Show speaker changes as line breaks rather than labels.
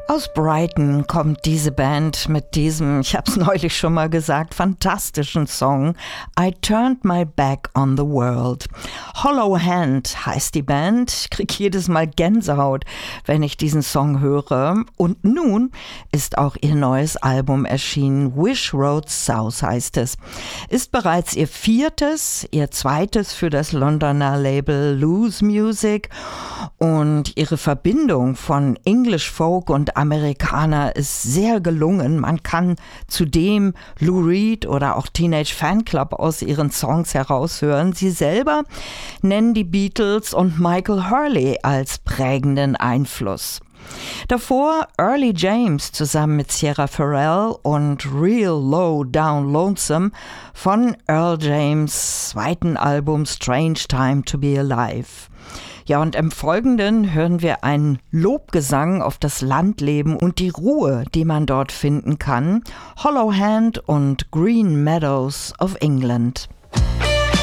Aus Brighton kommt diese Band mit diesem, ich habe es neulich schon mal gesagt, fantastischen Song I Turned My Back on the World. Hollow Hand heißt die Band. Ich kriege jedes Mal Gänsehaut, wenn ich diesen Song höre. Und nun ist auch ihr neues Album erschienen. Wish Road South heißt es. Ist bereits ihr zweites für das Londoner Label Loose Music. Und ihre Verbindung von English Folk und Amerikaner ist sehr gelungen. Man kann zudem Lou Reed oder auch Teenage Fanclub aus ihren Songs heraushören. Sie selber nennen die Beatles und Michael Hurley als prägenden Einfluss. Davor Early James zusammen mit Sierra Farrell und Real Low Down Lonesome von Earl James' zweiten Album Strange Time to Be Alive. Ja, und im Folgenden hören wir einen Lobgesang auf das Landleben und die Ruhe, die man dort finden kann. Hollow Hand und Green Meadows of England.